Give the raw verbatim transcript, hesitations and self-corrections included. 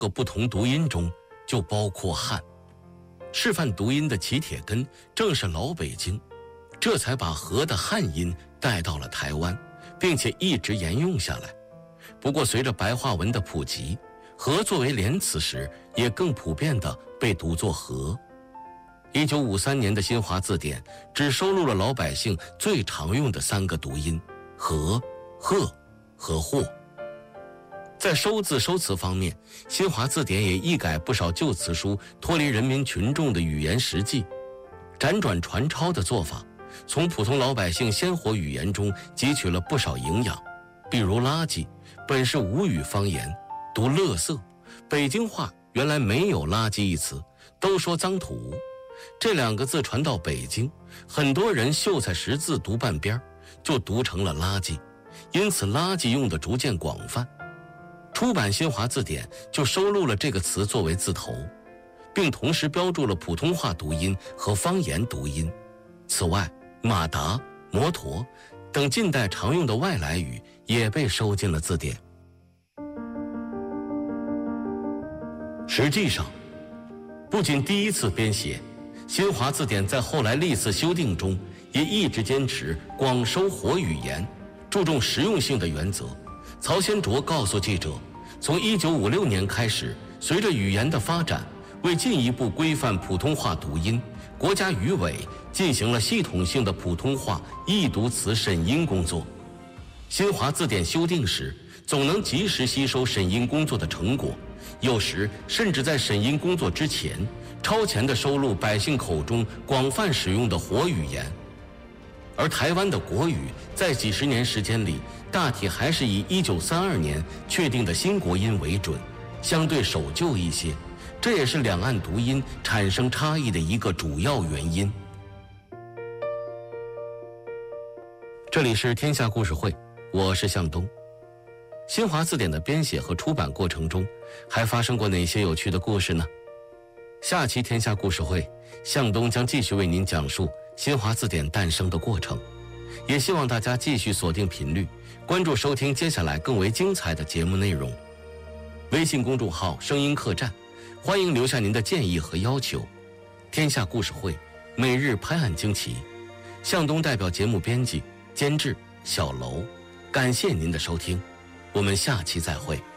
个不同读音中就包括汉。示范读音的起铁根正是老北京，这才把和的汉音带到了台湾，并且一直沿用下来。不过随着白话文的普及，和作为连词时也更普遍地被读作和。一九五三年的新华字典只收录了老百姓最常用的三个读音：和、鹤和或。在收字收词方面，新华字典也一改不少旧词书脱离人民群众的语言实际，辗转传抄的做法，从普通老百姓鲜活语言中汲取了不少营养。比如垃圾本是吴语方言，读垃圾，北京话原来没有垃圾一词，都说脏土。这两个字传到北京，很多人秀才识字读半边，就读成了垃圾，因此垃圾用的逐渐广泛。出版新华字典就收录了这个词作为字头，并同时标注了普通话读音和方言读音。此外，马达、摩托等近代常用的外来语也被收进了字典。实际上，不仅第一次编写，新华字典在后来历次修订中也一直坚持广收活语言，注重实用性的原则。曹先卓告诉记者，从一九五六年开始，随着语言的发展，为进一步规范普通话读音，国家语委进行了系统性的普通话易读词审音工作。新华字典修订时，总能及时吸收审音工作的成果，有时甚至在审音工作之前，超前地收录百姓口中广泛使用的活语言。而台湾的国语在几十年时间里，大体还是以一九三二年确定的新国音为准，相对守旧一些，这也是两岸读音产生差异的一个主要原因。这里是天下故事会，我是向东。新华字典的编写和出版过程中，还发生过哪些有趣的故事呢？下期天下故事会，向东将继续为您讲述新华字典诞生的过程，也希望大家继续锁定频率，关注收听接下来更为精彩的节目内容。微信公众号声音客栈，欢迎留下您的建议和要求。天下故事会每日拍案惊奇，向东代表节目编辑监制小楼，感谢您的收听，我们下期再会。